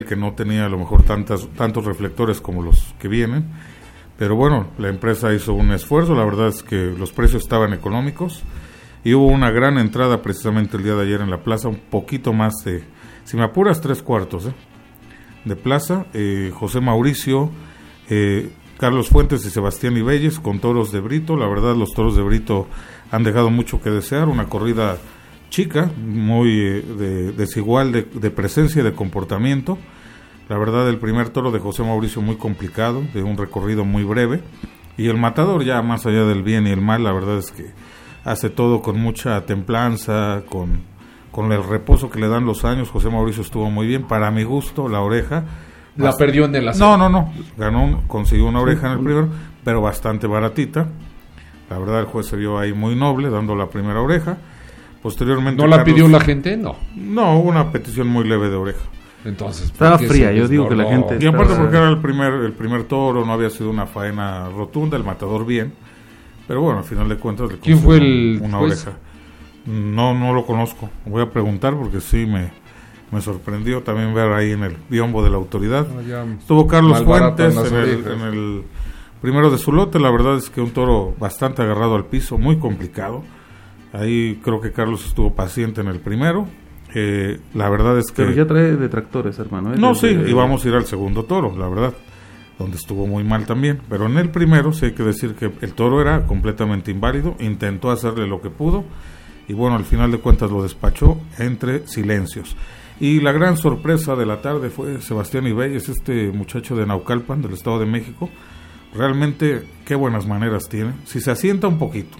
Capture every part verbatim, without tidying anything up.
que no tenía a lo mejor tantas, tantos reflectores como los que vienen, pero bueno, la empresa hizo un esfuerzo, la verdad es que los precios estaban económicos y hubo una gran entrada precisamente el día de ayer en la plaza, un poquito más de, si me apuras, tres cuartos ¿eh? de plaza, eh, José Mauricio, eh, Carlos Fuentes y Sebastián Ibelles con toros de Brito. La verdad, los toros de Brito han dejado mucho que desear, una corrida chica, muy eh, de, desigual de, de presencia y de comportamiento. La verdad, el primer toro de José Mauricio muy complicado, de un recorrido muy breve, y el matador ya más allá del bien y el mal, la verdad es que hace todo con mucha templanza, con, con el reposo que le dan los años. José Mauricio estuvo muy bien, para mi gusto, la oreja la bast- perdió en el acero. No, no, no, ganó, consiguió una oreja en el primero, pero bastante baratita. La verdad, el juez se vio ahí muy noble, dando la primera oreja. Posteriormente, ¿No la Carlos, pidió la gente? No. No, una petición muy leve de oreja. Entonces, estaba fría, yo digo que la gente... Y aparte porque era el primer, el primer toro, no había sido una faena rotunda, el matador bien. Pero bueno, al final de cuentas... Le ¿Quién fue el una juez? oreja. No, no lo conozco. Voy a preguntar porque sí me, me sorprendió también ver ahí en el biombo de la autoridad. Ah, Estuvo Carlos Fuentes en, en el, en el primero de su lote. La verdad es que un toro bastante agarrado al piso, muy complicado. Ahí creo que Carlos estuvo paciente en el primero. Eh, la verdad es que... Pero ya trae detractores, hermano. ¿eh? No, Desde, sí, de... y vamos a ir al segundo toro, la verdad, donde estuvo muy mal también. Pero en el primero sí hay que decir que el toro era completamente inválido, intentó hacerle lo que pudo, y bueno, al final de cuentas lo despachó entre silencios. Y la gran sorpresa de la tarde fue Sebastián Ibelles, este muchacho de Naucalpan, del Estado de México. Realmente, qué buenas maneras tiene. Si se asienta un poquito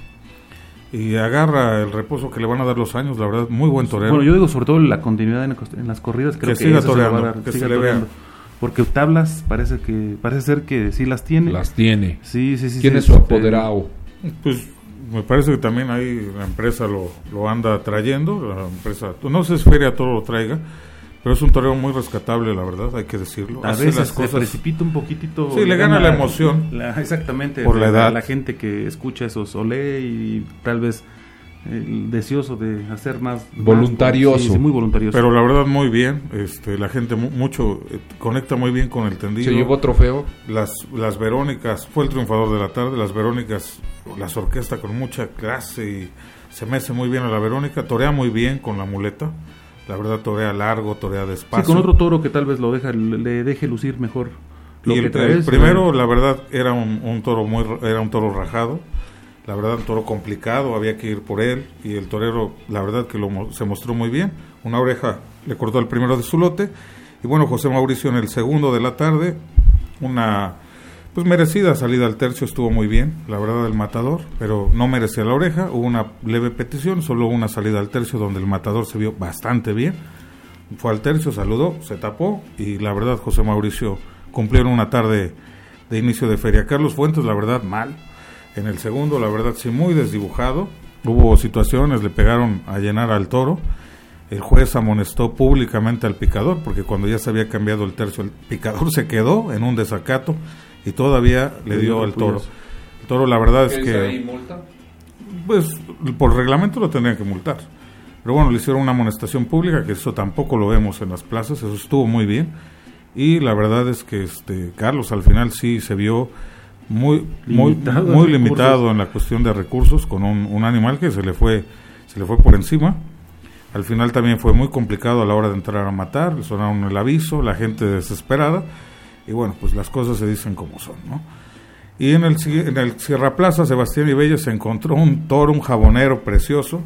y agarra el reposo que le van a dar los años, la verdad, muy buen torero. Bueno, yo digo sobre todo la continuidad en, en las corridas, creo que, que, siga eso toreando, se va a dar, que siga se le toreando. vea. Porque tablas parece que parece ser que sí las tiene. Las tiene. Sí, sí, sí. ¿Quién sí, es su este, apoderado? Pues me parece que también ahí la empresa lo, lo anda trayendo, la empresa, no sé si Feria Toro lo traiga, pero es un torero muy rescatable, la verdad, hay que decirlo. A Hace veces las se cosas, precipita un poquitito. sí, le gana la emoción. La, exactamente. Por la edad. La gente que escucha eso, o lee y tal vez eh, deseoso de hacer más. Voluntarioso. Más, sí, sí, muy voluntarioso. Pero la verdad muy bien, este, la gente mu- mucho eh, conecta muy bien con el tendido. Se llevó trofeo. Las, las Verónicas, fue el triunfador de la tarde, las Verónicas, las orquesta con mucha clase y se mece muy bien a la Verónica, torea muy bien con la muleta. La verdad, torea largo, torea despacio. Sí, con otro toro que tal vez lo deja, le deje lucir mejor. Lo Y que el, trae el es, primero, eh, la verdad, era un, un toro muy, era un toro rajado. La verdad, un toro complicado, había que ir por él. Y el torero, la verdad, que lo, se mostró muy bien. Una oreja le cortó al primero de su lote. Y bueno, José Mauricio en el segundo de la tarde, una pues merecida salida al tercio, estuvo muy bien, la verdad, el matador, pero no merecía la oreja. Hubo una leve petición, solo una salida al tercio donde el matador se vio bastante bien. Fue al tercio, saludó, se tapó y la verdad José Mauricio cumplió en una tarde de inicio de feria. Carlos Fuentes, la verdad, mal. En el segundo, la verdad, sí, muy desdibujado. Hubo situaciones, le pegaron a llenar al toro. El juez amonestó públicamente al picador porque cuando ya se había cambiado el tercio, el picador se quedó en un desacato y todavía le dio al toro. El toro, la verdad es que... ¿Hay multa? Pues por reglamento lo tendrían que multar. Pero bueno, le hicieron una amonestación pública, que eso tampoco lo vemos en las plazas, eso estuvo muy bien. Y la verdad es que este Carlos al final sí se vio muy muy limitado, muy limitado en la cuestión de recursos con un, un animal que se le fue se le fue por encima. Al final también fue muy complicado a la hora de entrar a matar, le sonaron el aviso, la gente desesperada y bueno, pues las cosas se dicen como son, ¿no? Y en el en el Sierra Plaza Sebastián Ibelles se encontró un toro, un jabonero precioso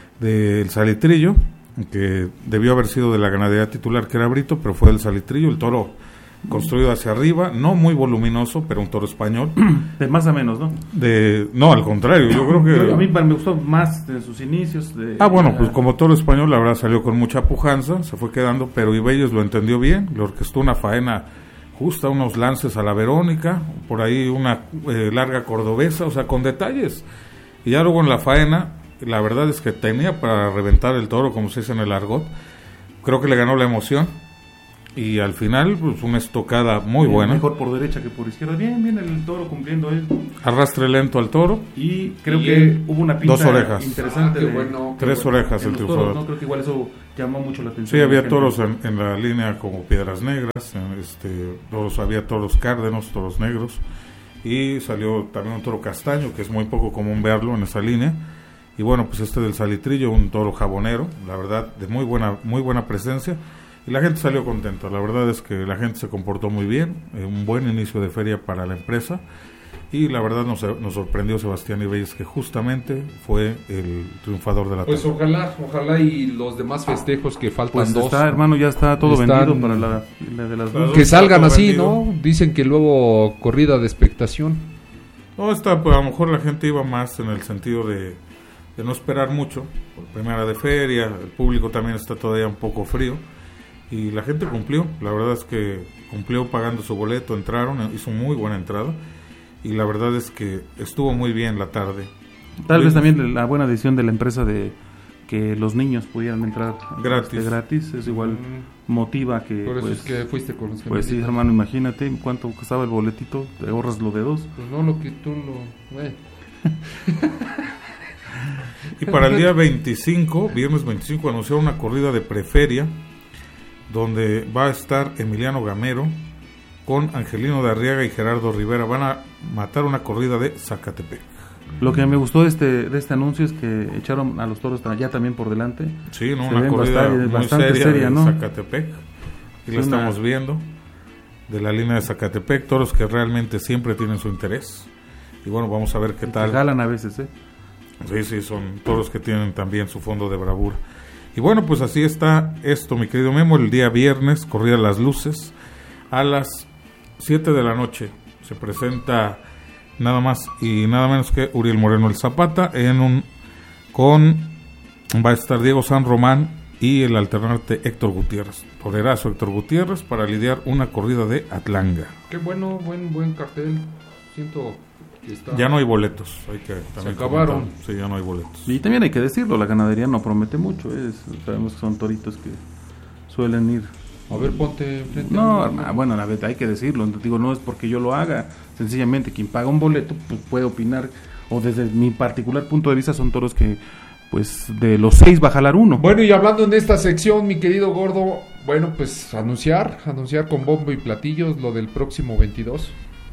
del Salitrillo, que debió haber sido de la ganadería titular que era Brito, pero fue del Salitrillo, el toro construido hacia arriba, no muy voluminoso, pero un toro español. De más a menos, ¿no? De, no, al contrario, yo creo que... A mí me gustó más de sus inicios. De, ah, bueno, pues como toro español, la verdad salió con mucha pujanza, se fue quedando, pero Ibelles lo entendió bien, le orquestó una faena justa, unos lances a la Verónica, por ahí una eh, larga cordobesa, o sea, con detalles. Y ya luego en la faena, la verdad es que tenía para reventar el toro, como se dice en el argot. Creo que le ganó la emoción. y al final pues una estocada muy Bien, buena. Mejor por derecha que por izquierda. Bien, bien el toro cumpliendo él. Arrastre lento al toro. Y creo Y que hubo una pinta dos orejas. interesante. Ah, qué de- bueno, qué Tres bueno. orejas en el los triunfador. toros, ¿no? Creo que igual eso llamó mucho la atención. Sí, de la había gente. toros en, en la línea como Piedras Negras, en este, toros, había toros cárdenos, toros negros, y salió también un toro castaño, que es muy poco común verlo en esa línea. Y bueno, pues este del Salitrillo, un toro jabonero, la verdad, de muy buena, muy buena presencia. Y la gente salió contenta, la verdad es que la gente se comportó muy bien, eh, un buen inicio de feria para la empresa, y la verdad nos, nos sorprendió Sebastián Ibelles, que justamente fue el triunfador de la Pues tarde. ojalá, ojalá y los demás festejos que faltan Pues dos. está, hermano, ya está todo Están- vendido para la, la de las Claro. dos. Que salgan Todo así, vendido. ¿no? Dicen que luego corrida de expectación. No, está, pues a lo mejor la gente iba más en el sentido de, de no esperar mucho, por primera de feria, el público también está todavía un poco frío, y la gente cumplió, la verdad es que cumplió pagando su boleto, entraron, hizo muy buena entrada, y la verdad es que estuvo muy bien la tarde. Tal Sí. vez también la buena decisión de la empresa de que los niños pudieran entrar Gratis. este, gratis, es igual motiva que Por eso pues, es que fuiste con los pues sí, gemelitos. hermano, imagínate cuánto costaba el boletito, te ahorras lo de dos. Pues no lo que tú lo... eh. Y para el día veinticinco, viernes veinticinco, anunciaron una corrida de preferia, donde va a estar Emiliano Gamero con Angelino de Arriaga y Gerardo Rivera. Van a matar una corrida de Zacatepec. Lo que me gustó de este de este anuncio es que echaron a los toros ya también por delante. Sí, ¿no? Se Una ven corrida bastante- muy bastante seria, seria, de ¿no? Zacatepec. Y la Es una- estamos viendo, de la línea de Zacatepec, toros que realmente siempre tienen su interés. Y bueno, vamos a ver qué Que tal. jalan a veces, ¿eh? Sí, sí, son toros que tienen también su fondo de bravura. Y bueno, pues así está esto, mi querido Memo. El día viernes, corría las luces, a las siete de la noche se presenta nada más y nada menos que Uriel Moreno el Zapata, en un con va a estar Diego San Román y el alternante Héctor Gutiérrez, tolerazo Héctor Gutiérrez, para lidiar una corrida de Atlanga. Qué bueno, buen buen cartel. Siento que está... Ya no hay boletos, hay que también acabaron. comentar. Sí, ya no hay boletos. Y también hay que decirlo, la ganadería no promete mucho, ¿eh? Es- sabemos que son toritos que suelen ir. A ver, ponte enfrente. No, ah, bueno, la verdad hay que decirlo, digo, no es porque yo lo haga, sencillamente quien paga un boleto pues puede opinar, o desde mi particular punto de vista son toros que pues de los seis va a jalar uno. Bueno, y hablando en esta sección, mi querido Gordo, bueno, pues anunciar, anunciar con bombo y platillos lo del próximo veintidós.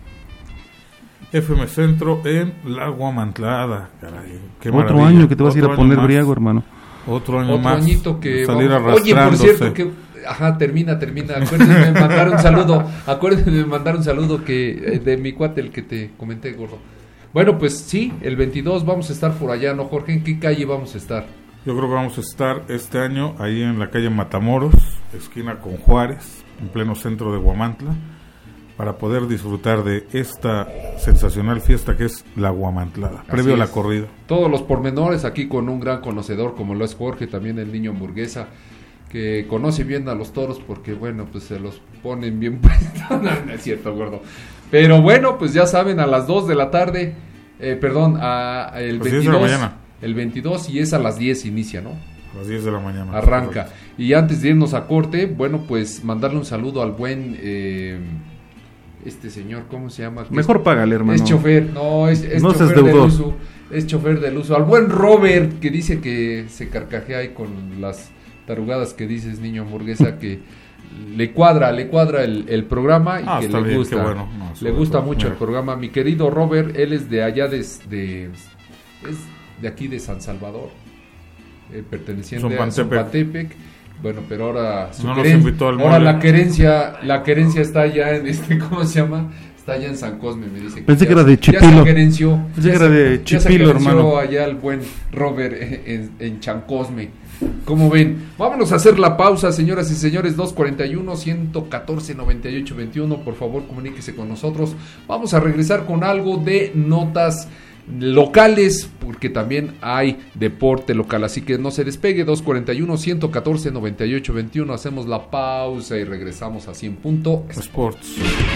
F M Centro en La Guamantlada, caray. Qué Otro maravilla. año que te vas a ir Otro a poner año más. briago, hermano. Otro año Otro más. añito que salir vamos- Oye, por arrastrándose. cierto que ajá, termina, termina. Acuérdense de mandar un saludo. Acuérdense de mandar un saludo que eh, de mi cuate, el que te comenté, Gordo. Bueno, pues sí, el veintidós vamos a estar por allá, ¿no, Jorge? ¿En qué calle vamos a estar? Yo creo que vamos a estar este año ahí en la calle Matamoros, esquina con Juárez, en pleno centro de Guamantla, para poder disfrutar de esta sensacional fiesta que es la Guamantlada, Así previo a la es. corrida. Todos los pormenores aquí con un gran conocedor como lo es Jorge, también el niño hamburguesa, que conoce bien a los toros porque, bueno, pues se los ponen bien puestos. No, no es cierto, Gordo. Pero bueno, pues ya saben, a las dos de la tarde, eh, perdón, a, a el Las diez de la veintidós, mañana. el veintidós y es a las diez inicia, ¿no? A las diez de la mañana. Arranca. Y antes de irnos a corte, bueno, pues mandarle un saludo al buen, eh, este señor, ¿cómo se llama? Mejor es, págale, hermano. Es chofer, no, es, es No seas chofer del deudor. uso, es chofer del uso. Al buen Robert, que dice que se carcajea ahí con las tarugadas que dices, niño hamburguesa, que le cuadra, le cuadra el, el programa y Ah, que está le bien, gusta, qué bueno. No, le sobre gusta todo, mucho el mira. programa. Mi querido Robert, él es de allá de, de es de aquí de San Salvador, eh, perteneciente a Zompantepec. Zompantepec. Bueno, pero ahora su No nos queren- invitó al ahora mole. la querencia, la querencia está allá en este, ¿cómo se llama? Está allá en San Cosme, me dice. Pensé ya que era se- de Ya se Chipilo. querenció. Pensé ya que se- era de ya se Chipilo, querenció hermano. allá el buen Robert eh, en, en Chancosme. ¿Cómo ven? Vámonos a hacer la pausa, señoras y señores. Dos cuarenta y uno, ciento catorce, noventa y ocho, veintiuno. Por favor, comuníquese con nosotros. Vamos a regresar con algo de notas locales, porque también hay deporte local, así que no se despegue. Dos cuarenta y uno, ciento catorce, noventa y ocho, veintiuno. Hacemos la pausa y regresamos a cien punto. Sports.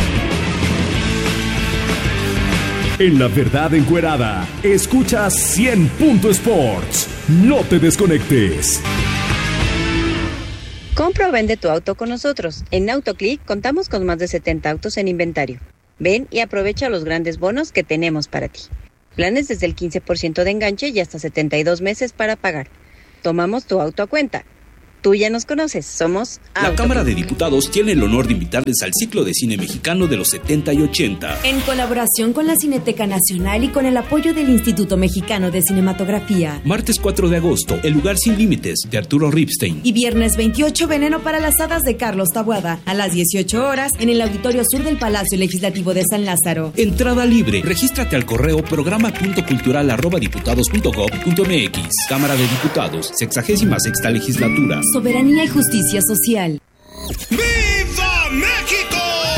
En La Verdad Encuerada, escuchas cien punto Sports. No te desconectes. Compra o vende tu auto con nosotros. En AutoClick contamos con más de setenta autos en inventario. Ven y aprovecha los grandes bonos que tenemos para ti. Planes desde el quince por ciento de enganche y hasta setenta y dos meses para pagar. Tomamos tu auto a cuenta. Tú ya nos conoces, somos La AutoClick. Cámara de Diputados tiene el honor de invitarles al ciclo de cine mexicano de los setenta y ochenta. En colaboración con la Cineteca Nacional y con el apoyo del Instituto Mexicano de Cinematografía. Martes cuatro de agosto, El lugar sin límites, de Arturo Ripstein. Y viernes veintiocho, Veneno para las hadas, de Carlos Taboada, a las dieciocho horas, en el Auditorio Sur del Palacio Legislativo de San Lázaro. Entrada libre. Regístrate al correo programa punto cultural arroba diputados punto gob punto mx. Cámara de Diputados, sexagésima sexta legislatura. Soberanía y justicia social. ¡Viva México!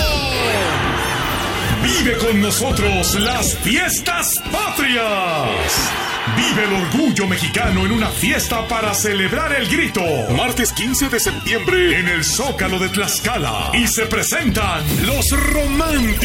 Vive con nosotros las fiestas patrias. Vive el orgullo mexicano en una fiesta para celebrar el grito. Martes quince de septiembre en el Zócalo de Tlaxcala. Y se presentan los románticos.